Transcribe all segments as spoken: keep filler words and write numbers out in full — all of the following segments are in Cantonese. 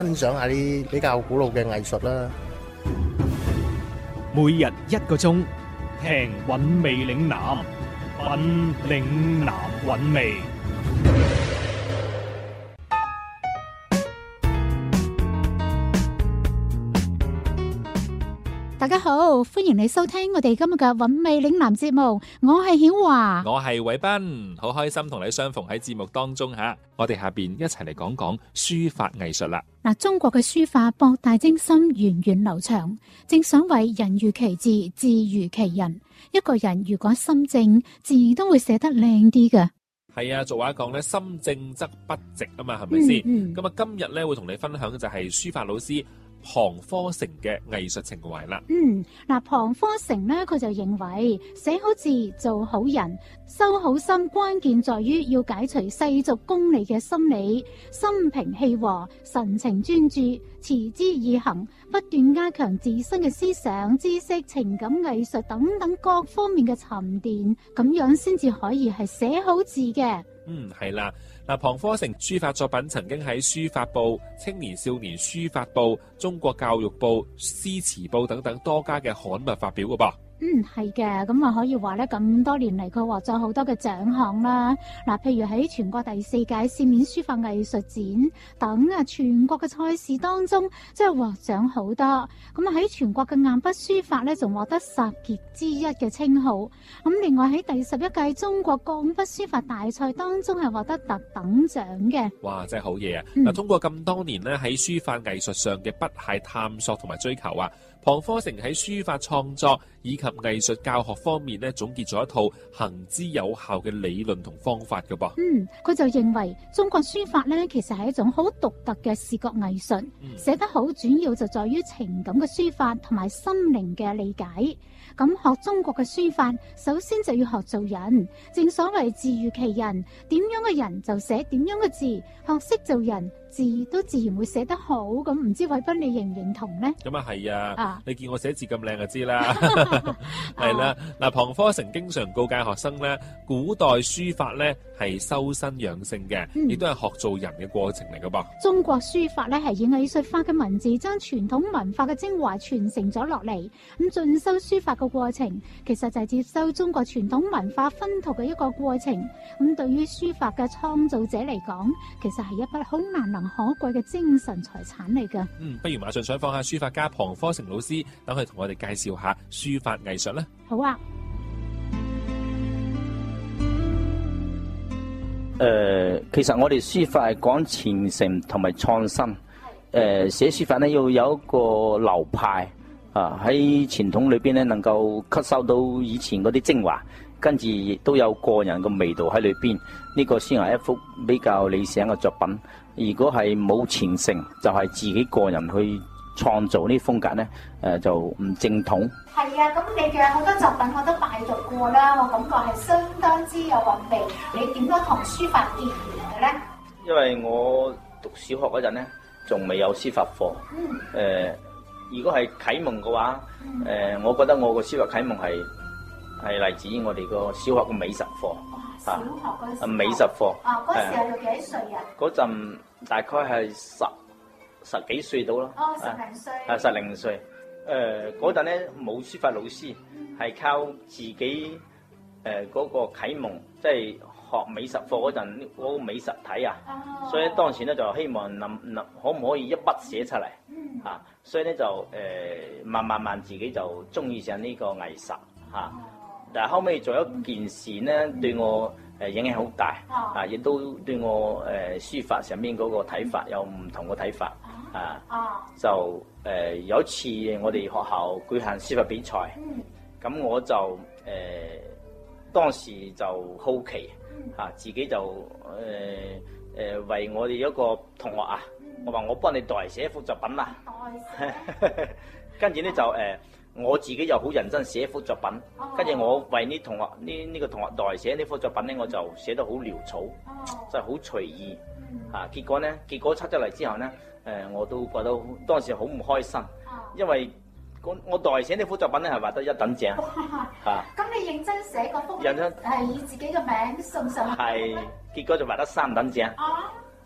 欣賞下啲比較古老嘅藝術啦。 每日一個鐘，聽韻味嶺南，韻嶺南韻味。 大家好，歡迎你收聽我哋今日嘅韻味嶺南節目，我係曉華， 我係偉斌，好開心同你相逢喺節目當中吓。我哋下邊一齊嚟講講書法藝術啦。 嗱，中國嘅書法博大精深，源遠流長。正所謂人如其字，字如其人。一個人如果心正，字都會寫得靚啲嘅。 係啊，俗話講咧，心正則筆直啊嘛，係咪先？咁啊、嗯，今日咧會同你分享嘅就係書法老師龐科成嘅藝術情懷啦。 嗯，嗱，龐科成呢，佢就認為寫好字做好人，修好心，關鍵在於要解除世俗功利嘅心理，心平氣和，神情專注，持之以恆，不斷加強自身嘅思想、知識、情感、藝術等等各方面嘅沉澱，咁樣先至可以係寫好字嘅。 嗯，係啦。嗱，龐科成書法作品曾經喺書法報、青年少年書法報、中國教育報、詩詞報等等多家嘅刊物發表嘅噃。 嗯，係嘅，咁啊可以話咧，咁多年嚟佢獲咗好多嘅獎項啦。嗱，譬如喺全國第四屆市面書法藝術展等啊，全國嘅賽事當中，即係獲獎好多。咁啊喺全國嘅硬筆書法咧，仲獲得十傑之一嘅稱號。咁另外喺第十一屆中國鋼筆書法大賽當中係獲得特等獎嘅。 哇，真係好嘢啊！嗱、嗯，通過咁多年咧喺書法藝術上嘅不懈探索同埋追求啊，龐科成喺書法創作以及藝術教學方面咧，總結咗一套行之有效嘅理論同方法嘅噃。 嗯，佢就認為中國書法咧，其實係一種好獨特嘅視覺藝術，嗯、寫得好主要就在於情感嘅抒發同埋心靈嘅理解。咁學中國嘅書法，首先就要學做人。正所謂字如其人，點樣嘅人就寫點樣嘅字，學識做人，字都自然會寫得好。咁唔知偉斌你認唔認同呢？ 咁啊係啊， 啊你見我寫字咁靚就知啦。係啦，嗱，龐科成經常告誡學生咧，古代書法咧係修身養性嘅，亦都係學做人嘅過程嚟噶噃。 中國書法咧係以藝術化嘅文字，將傳統文化嘅精華傳承咗落嚟。咁進修書法嘅過程，其實就係接收中國傳統文化熏陶嘅一個過程。咁對於書法嘅創造者嚟講，其實係一筆好難能可貴嘅精神財產嚟噶。 嗯，不如馬上採訪下書法家龐科成老師，等佢同我哋介紹下書法藝術啦。 好啊。 誒、呃，其實我哋書法係講傳承同埋創新。誒、呃，寫書法咧要有一個流派啊，喺傳統裏邊咧能夠吸收到以前嗰啲精華，跟住亦都有個人嘅味道喺裏邊，呢、這個先係一幅比較理想嘅作品。如果係冇傳承，就係、是、自己個人去創造呢啲風格咧，誒、呃、就唔正統。 係啊，咁你嘅好多作品我都拜讀過啦，我感覺係相當之有韻味。你點樣同書法結緣嘅咧？ 因為我讀小學嗰陣咧，仲未有書法課。 嗯。 誒、呃，如果係啟蒙嘅話，誒、嗯呃，我覺得我個書法啟蒙係係嚟自於我哋個小學嘅美術課。 哇！小學嗰時。啊， 美術課。 啊，嗰時係讀幾多歲啊？ 嗰陣大概係十十幾歲到咯。 哦，十零歲。 係十零歲。誒，嗰陣咧冇書法老師，係靠自己誒嗰、呃那個啟蒙，即係學美術課嗰陣嗰個美術體啊。哦、所以當時咧就希望諗諗可唔可以一筆寫出嚟。嗯。啊，所以咧就誒、呃、慢慢慢自己就中意上呢個藝術嚇。啊哦、但係後尾做一件事咧，對我誒影響好大。哦、啊，亦都對我誒、呃、書法上面嗰個睇法有唔同嘅睇法。啊，啊就誒、呃、有一次我哋學校舉行書法比賽，咁、嗯、我就誒、呃、當時就好奇嚇、啊，自己就誒誒、呃呃、為我哋一個同學啊，嗯、我話我幫你代寫一幅作品啦，跟住咧就誒、呃、我自己又好認真寫一幅作品，跟住、哦、我為呢同學呢呢、呢個同學代寫呢幅作品咧，我就寫得好潦草，哦、就係好隨意嚇、啊，結果咧結果出咗嚟之後咧。誒、呃，我都覺得當時好唔開心，啊、因為我我代寫呢幅作品咧係畫得一等獎嚇。咁你認真寫嗰幅，認真係以自己嘅名送上去，係結果就畫得三等獎。啊，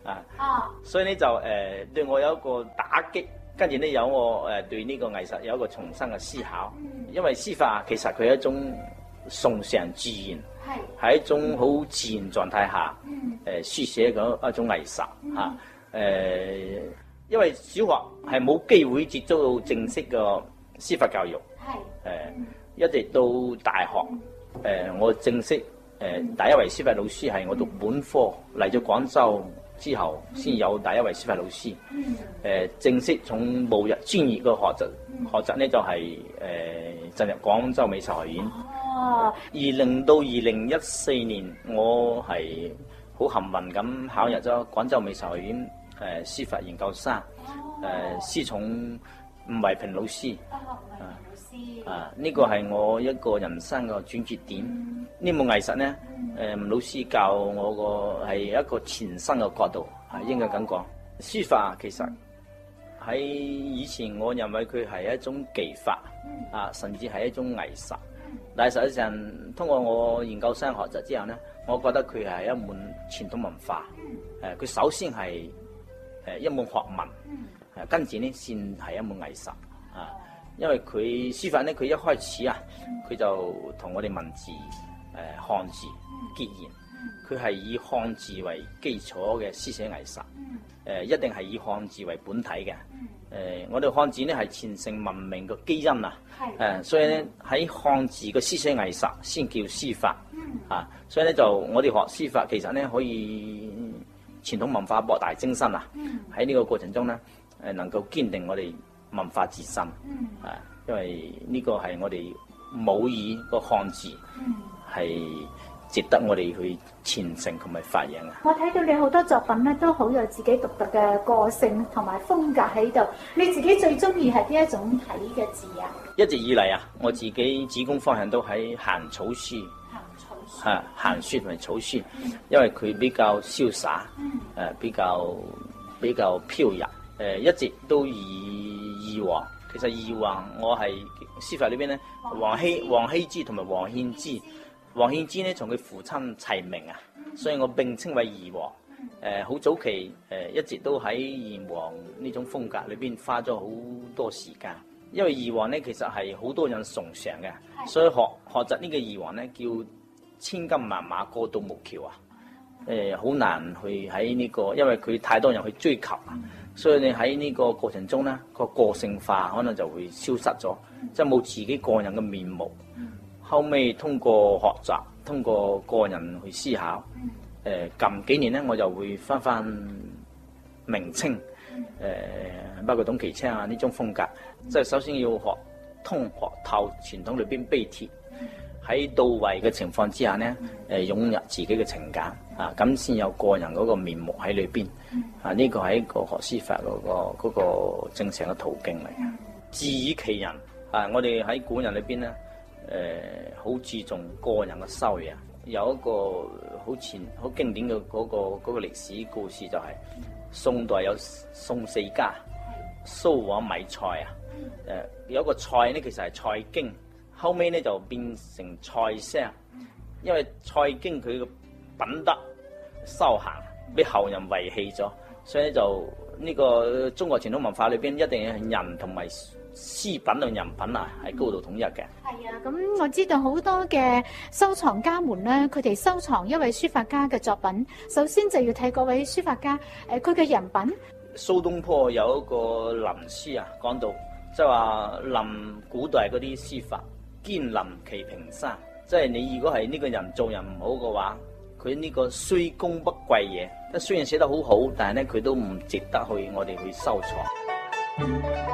啊， 啊， 所以咧就誒、呃、對我有一個打擊，跟住咧有我誒對呢個藝術有一個重新嘅思考，因為書法其實佢係一種崇尚自然，係係一種好自然狀態下誒、呃、書寫嘅一種藝術嚇誒、呃，因為小學係冇機會接觸到正式嘅書法教育，係誒、呃、一直到大學誒、呃、我正式誒、呃、第一位書法老師係我讀本科嚟咗廣州之後，先有第一位書法老師。誒、呃、正式從步入專業嘅學習，學習呢就係、是、誒、呃、進入廣州美術學院。哦，二零到二零一四年，我係好幸運咁考入咗廣州美術學院誒、呃、書法研究生。誒、呃、師從吳維平老師。啊！呢個係我一個人生嘅轉折點。嗯、呢門藝術呢，誒、呃、老師教我個係一個全新嘅角度，係、哦、應該咁講。書法其實喺以前，我認為佢係一種技法，嗯、啊，甚至係一種藝術。嗯、但係實際上，通過我研究生學習之後呢，我覺得佢係一門傳統文化。誒、嗯，佢、呃、首先係誒一門學問，嗯、跟住呢先係一門藝術。啊！因為佢書法咧，佢一開始啊，佢就同我哋文字誒、呃、漢字結緣，佢係以漢字為基礎嘅書寫藝術，誒、呃、一定係以漢字為本體嘅。誒、呃、我哋漢字咧係傳承文明嘅基因啊，誒、呃、所以咧喺漢字嘅書寫藝術先叫書法啊。所以咧就我哋學書法其實咧可以傳統文化博大精深啊。喺呢個過程中咧，誒能夠堅定我哋文化自身，嗯、啊，因為呢個係我哋母語個漢字，係、嗯、值得我哋去傳承同埋發揚啊！ 我睇到你好多作品咧，都好有自己獨特嘅個性同埋風格喺度。你自己最中意係邊一種體嘅字啊？ 一直以嚟啊，我自己主攻方向都喺行草書，行草書，啊，行書同埋草書，嗯、因為佢比較瀟灑，誒、嗯啊，比較比較飄逸。誒、呃、一直都以二王，其實二王我係書法裏邊咧，王羲、王羲之同埋王獻之。王獻之咧從佢父親齊名啊，所以我並稱為二王。誒、呃、好早期誒、呃、一直都喺二王呢種風格裏邊花咗好多時間，因為二王咧其實係好多人崇尚嘅，所以學學習呢個二王咧叫千金萬馬過獨木橋啊。誒、呃、好難去喺呢、這個，因為佢太多人去追求啊。所以你喺呢個過程中咧，個個性化可能就會消失咗，即係冇自己個人嘅面目。後尾通過學習，通過個人去思考，誒、呃、近幾年咧，我就會翻翻明清，誒、呃、包括董其昌啊呢種風格，即係首先要學通學透傳統裏邊碑帖，喺到位嘅情況之下咧，誒湧入自己嘅情感啊，咁先有個人嗰個面目喺裏邊啊。呢個係一個學書法嗰、嗰個嗰個正常嘅途徑嚟嘅。自以其人啊，我哋喺古人裏邊咧，誒好注重個人嘅修養。有一個好前好經典嘅嗰、嗰個嗰、嗰個歷史故事，就係宋代有宋四家，蘇黃米蔡啊。誒有一個蔡咧，其實係蔡京。後尾咧就變成蔡襄，因為蔡京佢嘅品德修行俾後人遺棄咗，所以咧就呢個中國傳統文化裏邊一定係人同埋詩品同人品啊係高度統一嘅。 係啊，咁我知道好多嘅收藏家們咧，佢哋收藏一位書法家嘅作品，首先就要睇嗰位書法家誒佢嘅人品。 蘇東坡有一個臨書啊，講到即係話臨古代嗰啲書法。堅臨其平生，即係你如果係呢個人做人唔好嘅話，佢呢個雖功不貴嘢，即雖然寫得好好，但係咧佢都唔值得去我哋去收藏。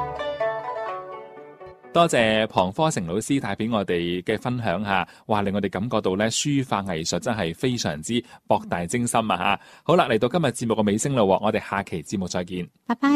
多謝龐科成老師帶俾我哋嘅分享吓，話令我哋感覺到咧書法藝術真係非常之博大精深啊吓！好啦，嚟到今日節目嘅尾聲啦，我哋下期節目再見， 拜拜。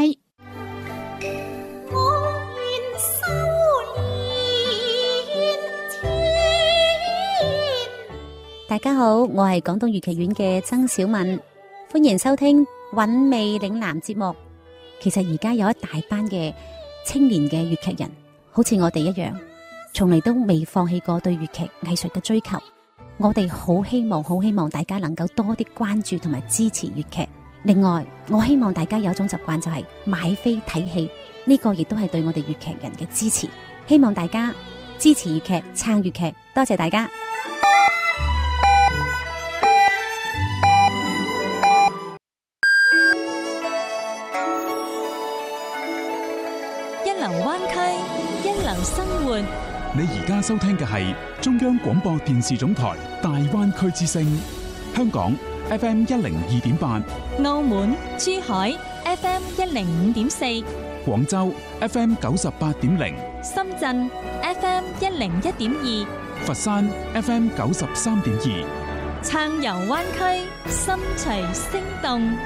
大家好，我係廣東粵劇院嘅曾小敏，歡迎收聽韻味嶺南節目。其實而家有一大班嘅青年嘅粵劇人，好似我哋一樣，從嚟都未放棄過對粵劇藝術嘅追求。我哋好希望，好希望大家能夠多啲關注同埋支持粵劇。 另外，我希望大家有一種習慣就係買飛睇戲，呢個亦都係對我哋粵劇人嘅支持。希望大家支持粵劇，撐粵劇，多謝大家。 一流灣區，一流生活。 你而家收聽嘅係中央廣播電視總台大灣區之聲，香港 F M 一零二點八， 澳門、珠海 F M 一零五點四， 廣州 F M 九十八點零， 深圳 F M 一零一點二， 佛山 F M 九十三點二。 撐遊灣區，心隨聲動。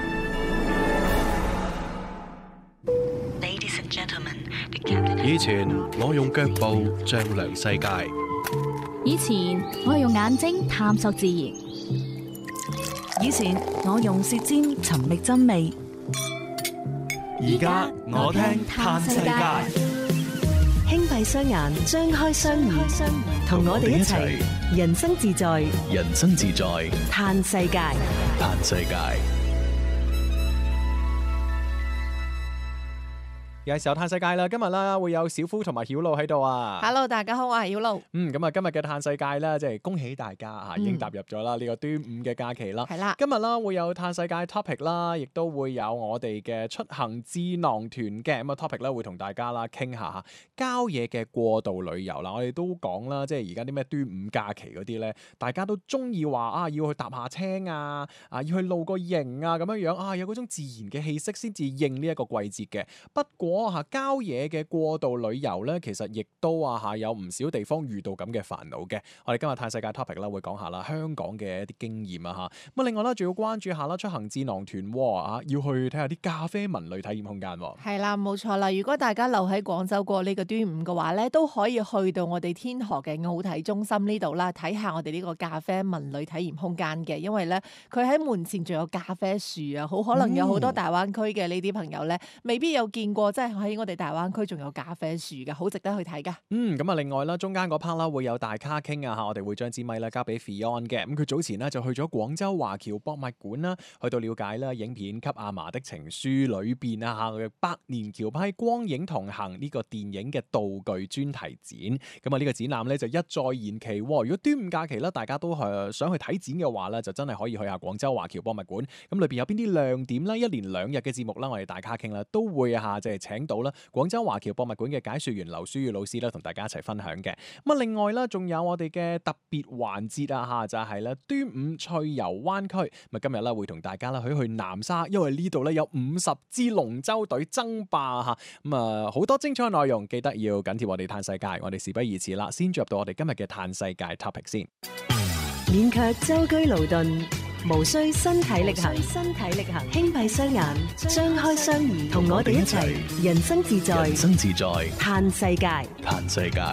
以前我用腳步丈量世界， 以前我用眼睛探索自然， 以前我用舌尖尋覓真味， 而家我聽嘆世界。 輕閉雙眼，張開雙耳，同我哋一齊人生自在， 人生自在嘆世界， 嘆世界。 有時候嘆世界啦，今日啦會有小夫同埋曉露喺度啊。 Hello， 大家好，我係曉露。 嗯，咁啊，今日嘅嘆世界咧，即係恭喜大家啊，已經踏入咗啦呢個端午嘅假期啦。 係啦， 今日啦會有嘆世界 topic 啦，亦都會有我哋嘅出行智囊團嘅咁啊 topic 咧，會同大家啦傾下吓郊野嘅過度旅遊啦。我哋都講啦，即係而家啲咩端午假期嗰啲咧，大家都中意話啊，要去搭下青啊，啊要去露個營啊，咁樣樣啊，有嗰種自然嘅氣息先至應呢一個季節嘅。不過嚇郊野嘅過度旅遊咧，其實亦都啊嚇有唔少地方遇到咁嘅煩惱嘅。我哋今日嘆世界 topic 啦，會講下啦香港嘅一啲經驗啊嚇。咁另外啦，仲要關注下啦出行智囊團喎啊，要去睇下啲咖啡文旅體驗空間喎。 係啦，冇錯啦。如果大家留喺廣州過呢個端午嘅話咧，都可以去到我哋天河嘅奧體中心呢度啦，睇下我哋呢個咖啡文旅體驗空間嘅。因為咧，佢喺門前仲有咖啡樹啊，好可能有好多大灣區嘅呢啲朋友咧，未必有見過，即係喺我哋大灣區仲有咖啡樹嘅，好值得去睇噶。 嗯，咁啊，另外啦，中間嗰 part 啦會有大咖傾啊嚇，我哋會將支咪咧交俾 Fion 嘅。咁佢早前呢就去咗廣州華僑博物館啦，去到了解啦影片《給阿嫲的情書》裏邊啊嚇嘅百年橋批光影同行呢個電影嘅道具專題展。咁啊呢個展覽咧就一再延期。如果端午假期咧大家都係想去睇展嘅話咧，就真係可以去下廣州華僑博物館。咁裏邊有邊啲亮點咧？一連兩日嘅節目啦，我哋大咖傾啦，都會啊即係請到啦廣州華僑博物館嘅解說員劉書宇老師啦，同大家一齊分享嘅。咁啊，另外啦，仲有我哋嘅特別環節啊嚇，就係咧端午趣遊灣區。咁啊，今日咧會同大家啦去去南沙，因為呢度咧有五十支龍舟隊爭霸嚇。咁啊，好多精彩內容，記得要緊貼我哋嘆世界。我哋事不宜遲啦，先進入到我哋今日嘅嘆世界 topic 先。 免卻舟車勞頓，無需身體力行，身體力行，輕閉雙眼，張開雙耳，同我哋一齊人生自在， 人生自在， 嘆世界， 嘆世界。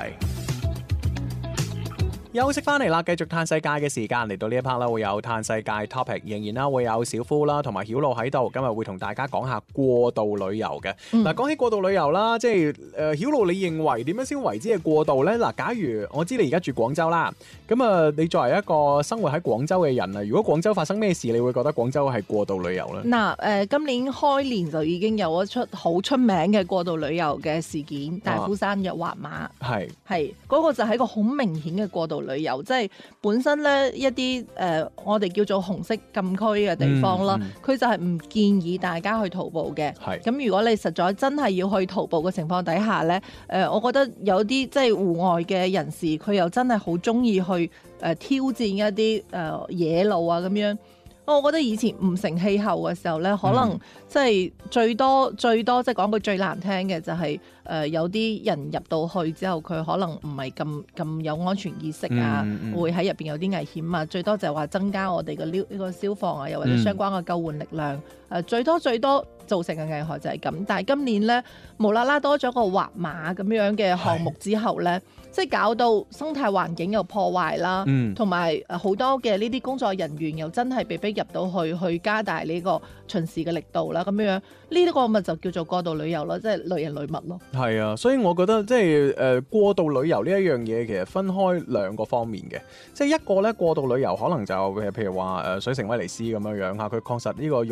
休息翻嚟啦，繼續嘆世界嘅時間嚟到呢一 part 啦，會有嘆世界 topic， 仍然啦會有小夫啦同埋曉露喺度，今日會同大家講下過度旅遊嘅。嗱、嗯，講起過度旅遊啦，即係誒曉露，你認為點樣先為之係過度呢？嗱，假如我知你而家住廣州啦，咁啊，你作為一個生活喺廣州嘅人啊，如果廣州發生咩事，你會覺得廣州係過度旅遊呢？ 嗱，誒，今年開年就已經有一出好出名嘅過度旅遊嘅事件，大夫山藥滑馬， 係係嗰個就係一個好明顯嘅過度旅遊，即係本身咧一啲誒、呃、我哋叫做紅色禁區嘅地方啦，佢、嗯嗯、就係唔建議大家去徒步嘅。係咁，如果你實在真係要去徒步嘅情況底下咧，誒、呃，我覺得有啲即係戶外嘅人士，佢又真係好中意去誒、呃、挑戰一啲誒、呃、野路啊咁樣。我覺得以前唔成氣候嘅時候咧，可能即係最多、嗯、最多即係講句最難聽嘅就係、是、誒、呃、有啲人入到去之後，佢可能唔係咁咁有安全意識啊，嗯嗯、會喺入邊有啲危險啊。最多就係話增加我哋嘅呢呢個消防啊，又或者相關嘅救援力量。誒、嗯呃、最多最多造成嘅危害就係咁。但係今年咧無啦啦多咗個滑馬咁樣嘅項目之後咧，即係搞到生態環境又破壞啦，同埋誒好多嘅呢啲工作人員又真係被逼入到去，去加大呢個巡視嘅力度啦，咁樣呢啲個咪就叫做過度旅遊咯，即係累人累物咯。係啊，所以我覺得即係誒過度旅遊呢一樣嘢，其實分開兩個方面嘅，即係一個咧過度旅遊可能就譬如話誒水城威尼斯咁樣樣嚇，佢確實呢個容納嘅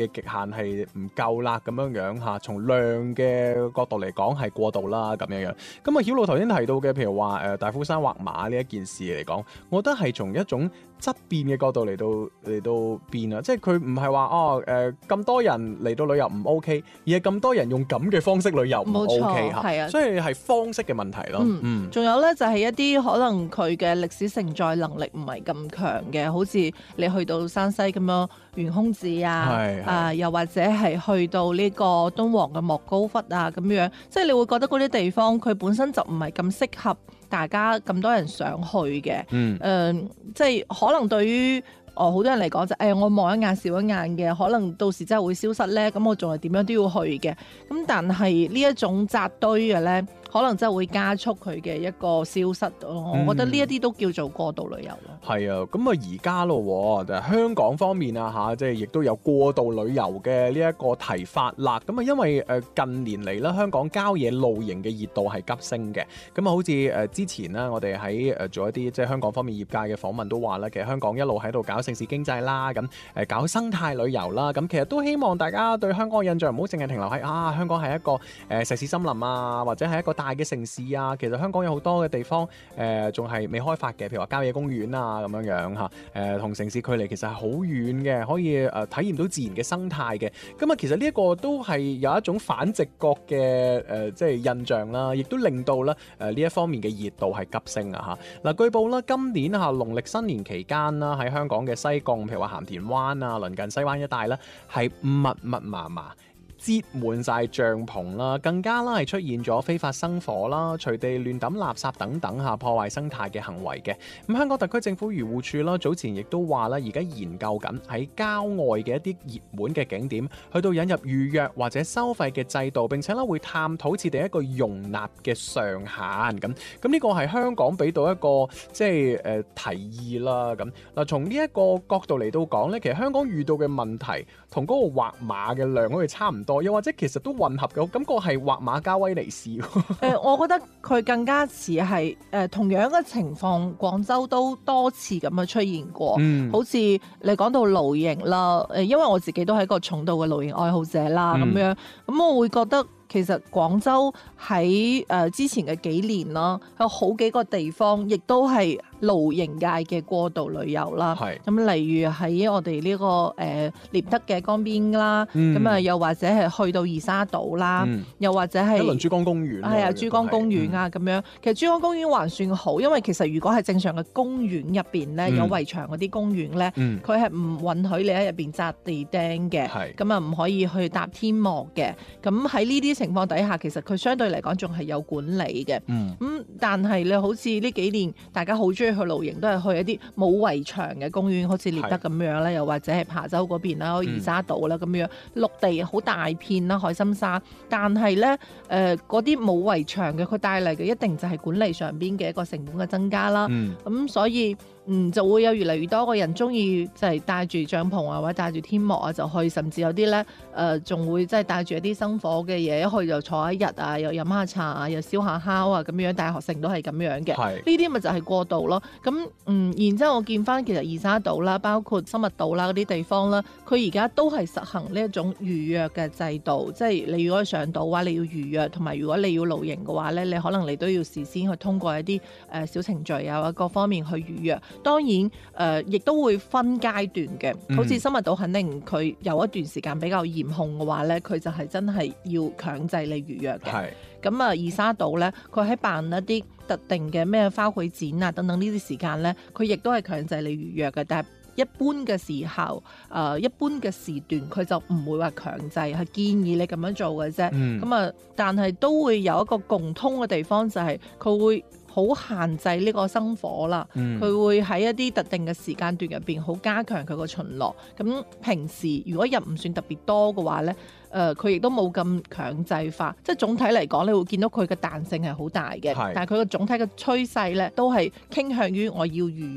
嘅極限係唔夠啦，咁樣樣嚇。從量嘅角度嚟講係過度啦，咁樣樣。咁啊，曉露頭先提到嘅，譬如話誒大夫山畫馬呢一件事嚟講，我覺得係從一種質變嘅角度嚟到嚟到變啊，即係佢唔係話哦誒咁、呃、多人嚟到旅遊唔 OK， 而係咁多人用咁嘅方式旅遊唔 OK 嚇，係啊，所以係方式嘅問題咯。 嗯，仲、嗯、有咧就係、是、一啲可能佢嘅歷史承載能力唔係咁強嘅，好似你去到山西咁樣懸空寺啊，啊、呃、又或者係去到呢個敦煌嘅莫高窟啊咁樣，即係你會覺得嗰啲地方佢本身就唔係咁適合大家咁多人想去嘅。嗯，誒、呃，即係可能對於哦好多人嚟講就誒、哎、我望一眼少一眼嘅，可能到時真係會消失咧，咁我仲係點樣都要去嘅。咁但係呢一種紮堆嘅咧，可能真係會加速佢嘅一個消失。嗯、我覺得呢一啲都叫做過度旅遊咯。係啊，咁啊而家咯，就係香港方面啊嚇，即係亦都有過度旅遊嘅呢一個提法啦。咁啊，因為誒近年嚟啦，香港郊野露營嘅熱度係急升嘅。咁啊，好似誒之前啦，我哋喺誒做一啲即係香港方面業界嘅訪問都話啦，其實香港一路喺度搞城市經濟啦，咁誒搞生態旅遊啦，咁其實都希望大家對香港嘅印象唔好淨係停留喺啊香港係一個誒石屎森林啊，或者係一個大嘅城市啊。其實香港有好多嘅地方誒仲係未開發嘅，譬如話郊野公園啊咁樣樣嚇，誒同城市距離其實係好遠嘅，可以誒體驗到自然嘅生態嘅。咁啊，其實呢一個都係有一種反直覺嘅誒即係印象啦，亦都令到咧誒呢一方面嘅熱度係急升啊嚇。嗱，據報啦，今年嚇農曆新年期間啦，喺香港嘅西貢，譬如話鹹田灣啊，鄰近西灣一帶咧，係密密麻麻擠滿晒帳篷啦，更加啦係出現咗非法生火啦、隨地亂抌垃圾等等嚇破壞生態嘅行為嘅。咁香港特區政府漁護署啦，早前亦都話啦，而家研究緊喺郊外嘅一啲熱門嘅景點，去到引入預約或者收費嘅制度，並且咧會探討設定一個容納嘅上限。咁咁呢個係香港俾到一個即係誒、呃、提議啦。咁嗱，從呢一個角度嚟到講咧，其實香港遇到嘅問題同嗰個畫馬嘅量好似差唔多。又或者其實都混合嘅，感覺係畫馬加威尼斯。誒、 呃，我覺得佢更加似係誒同樣嘅情況，廣州都多次咁樣出現過。嗯、好似你講到露營啦，誒，因為我自己都係一個重度嘅露營愛好者啦，咁、嗯、樣，咁我會覺得。其實廣州喺誒、呃、之前嘅幾年啦，有好幾個地方亦都係露營界嘅過度旅遊啦。咁、嗯、例如喺我哋呢、這個誒獵德嘅江邊啦，咁、嗯、啊又或者係去到二沙島啦，嗯、又或者係一輪珠江公園。係啊，珠江公園啊咁、嗯、樣。其實珠江公園還算好，因為其實如果係正常嘅公園入邊咧，嗯、有圍牆嗰啲公園咧，佢係唔允許你喺入邊紮地釘嘅，咁啊唔可以去搭天幕嘅。咁喺呢啲情況底下，其實佢相對嚟講仲係有管理嘅。咁、嗯嗯、但係你好似呢幾年大家好中意去露營，都係去一啲冇圍牆嘅公園，好似獵德咁樣啦，又或者係琶洲嗰邊啦，二沙島啦咁樣，陸地好大片啦，海心沙。但係咧誒嗰啲冇圍牆嘅，佢帶嚟嘅一定就係管理上邊嘅一個成本嘅增加啦。咁、嗯嗯、所以嗯就會有越嚟越多個人中意就係帶住帳篷啊，或者帶住天幕啊就去，甚至有啲咧誒仲會即係帶住一啲生火嘅嘢，一去就坐一日啊，又飲下茶啊，又燒下烤啊咁樣。大學城都係咁樣嘅，呢啲咪就係過度咯。咁嗯，然之後我見翻其實二沙島啦，包括深密島啦嗰啲地方啦，佢而家都係實行呢一種預約嘅制度，即係你如果上島嘅話，你要預約，同埋如果你要露營嘅話咧，你可能你都要事先去通過一啲誒、呃、小程序啊，各方面去預約。當然誒，亦、呃、都會分階段嘅，好似深密島肯定佢有一段時間比較嚴控嘅話咧，佢就係真係要強制你預約嘅。咁啊，二沙島咧，佢喺辦一啲特定嘅咩花卉展啊等等呢啲時間咧，佢亦都係強制你預約嘅。但係一般嘅時候，誒、呃、一般嘅時段，佢就唔會話強制，係建議你咁樣做嘅啫。咁、嗯、啊，但係都會有一個共通嘅地方，就係、是、佢會好限制呢個生火啦。佢、嗯、會喺一啲特定嘅時間段入邊，好加強佢個巡邏。咁平時如果人唔算特別多嘅話咧，誒佢亦都冇咁強制化，即係總體嚟講，你會見到佢嘅彈性係好大嘅。但係佢個總體嘅趨勢咧，都係傾向於我要預約。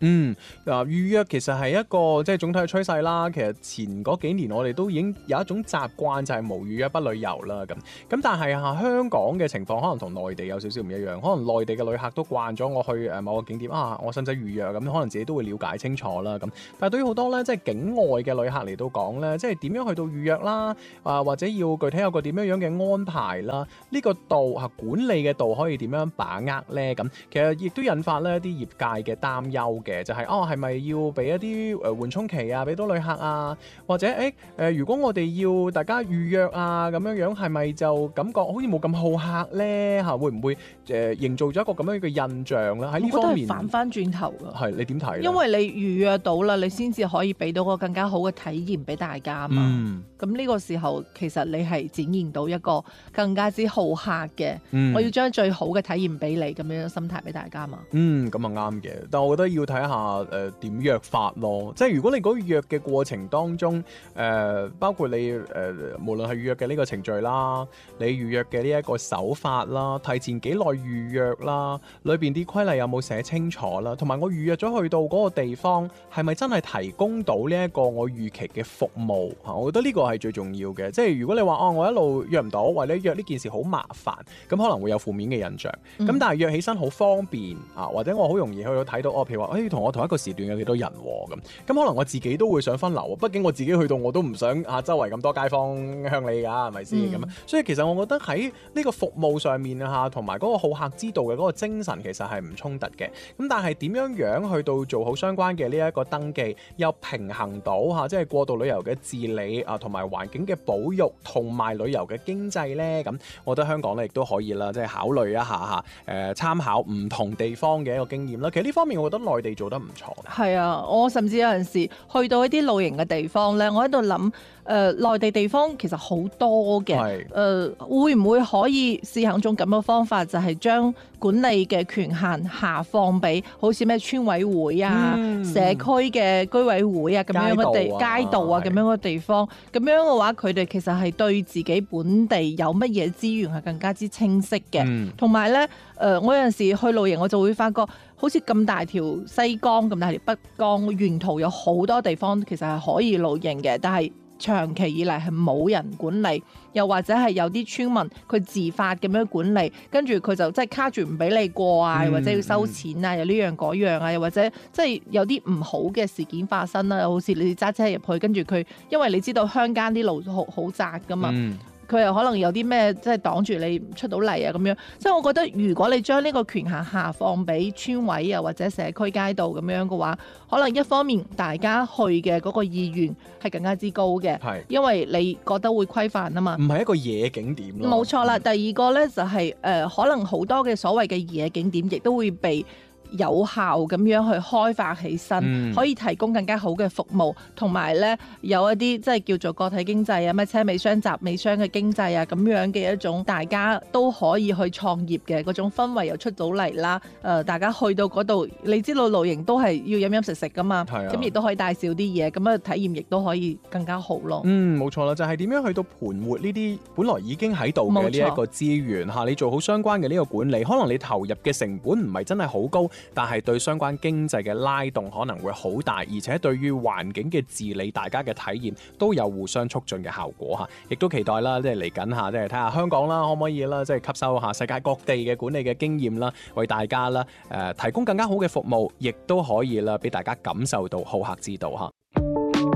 嗯，嗱，預約其實係一個即係總體嘅趨勢啦。其實前嗰幾年我哋都已經有一種習慣，就係無預約不旅遊啦。咁咁但係啊，香港嘅情況可能同內地有少少唔一樣。可能內地嘅旅客都慣咗我去誒某個景點啊，我使唔使預約咁？可能自己都會了解清楚啦。咁但係對於好多咧，即係境外嘅旅客嚟到講咧，即係點樣去到預約啦？啊，或者要具體有個點樣樣嘅安排啦？呢個度啊，管理嘅度可以點樣把握咧？咁其實亦都引發咧一啲業界嘅擔憂嘅。就係、是、哦，係咪要俾一啲誒緩衝期啊，俾到旅客啊，或者誒誒、呃，如果我哋要大家預約啊，咁樣樣係咪就感覺好似冇咁好客咧？嚇，會唔會誒、呃、營造咗一個咁樣嘅印象咧？喺呢方面反翻轉頭㗎。係你點睇？ 因為你預約到啦，你先至可以俾到個更加好嘅體驗俾大家嘛。嗯。咁呢個時候其實你係展現到一個更加之好客嘅、嗯，我要將最好嘅體驗俾你咁樣嘅心態俾大家嘛。嗯，咁啊啱嘅，但係我覺得要睇下誒點約法咯。即係如果你嗰約嘅過程當中，誒、呃、包括你誒、呃、無論係預約嘅呢個程序啦，你預約嘅呢一個手法啦，提前幾耐預約啦，裏邊啲規例有冇寫清楚啦，同埋我預約咗去到嗰個地方係咪真係提供到呢一個我預期嘅服務嚇？我覺得呢個係最重要嘅。即係如果你話哦，我一路約唔到，或者約呢件事好麻煩，咁可能會有負面嘅印象。咁、嗯、但係約起身好方便啊，或者我好容易去到睇到哦，譬如話誒同我同一個時段有幾多人咁，咁可能我自己都會想分流。畢竟我自己去到我都唔想啊周圍咁多街坊向你㗎，係咪先咁？所以其實我覺得喺呢個服務上面啊，同埋嗰個好客之道嘅嗰個精神其實係唔衝突嘅。咁但係點樣樣去到做好相關嘅呢一個登記，又平衡到嚇，即係過度旅遊嘅治理啊，同埋環境嘅保育同埋旅遊嘅經濟咧，咁我覺得香港咧亦都可以啦，即係考慮一下嚇，誒參考唔同地方嘅一個經驗啦。其實呢方面我覺得內地做得唔錯。係啊，我甚至有陣時去到一啲露營嘅地方咧，我喺度諗誒內地地方其實好多嘅，誒、呃、會唔會可以試行一種咁嘅方法，就係、是、將管理嘅權限下放俾好似咩村委會啊、嗯、社區嘅居委會啊咁樣嘅地街道啊咁樣嘅地方，咁樣嘅話佢哋其實係對自己本地有乜嘢資源係更加之清晰嘅，同埋咧誒我有陣時去露營我就會發覺好似咁大條西江咁大條北江，沿途有好多地方其實係可以露營嘅，但係長期以嚟係冇人管理，又或者係有啲村民佢自發咁樣管理，跟住佢就即係卡住唔俾你過啊、嗯，或者要收錢啊，又呢樣嗰樣啊，又或者即係有啲唔好嘅事件發生啦，好似你揸車入去，跟住佢因為你知道鄉間啲路好好窄噶嘛。嗯佢又可能有啲咩即係擋住你出到嚟啊咁樣，即係我覺得如果你將呢個權限下放俾村委啊或者社區街道咁樣嘅話，可能一方面大家去嘅嗰個意願係更加之高嘅，因為你覺得會規範啊嘛，唔係一個野景點咯。冇錯啦，第二個呢就係、是、誒、呃、可能好多嘅所謂嘅野景點亦都會被有效咁樣去開發起身、嗯，可以提供更加好嘅服務，同埋咧有一啲即係叫做個體經濟啊，咩車尾箱、集尾箱嘅經濟啊，咁樣嘅一種大家都可以去創業嘅嗰種氛圍又出到嚟啦。誒、呃，大家去到嗰度，你知道露營都係要飲飲食食噶嘛，咁亦都可以帶少啲嘢，咁樣體驗亦都可以更加好咯。嗯，冇錯啦，就係、是、點樣去到盤活呢啲本來已經喺度嘅呢一個資源嚇，你做好相關嘅呢個管理，可能你投入嘅成本唔係真係好高。但係對相關經濟嘅拉動可能會好大，而且對於環境嘅治理，大家嘅體驗都有互相促進嘅效果嚇。亦都期待啦，即係嚟緊下，即係睇下香港啦，可唔可以啦，即係吸收下世界各地嘅管理嘅經驗啦，為大家啦誒、呃、提供更加好嘅服務，亦都可以啦，俾大家感受到好客之道嚇。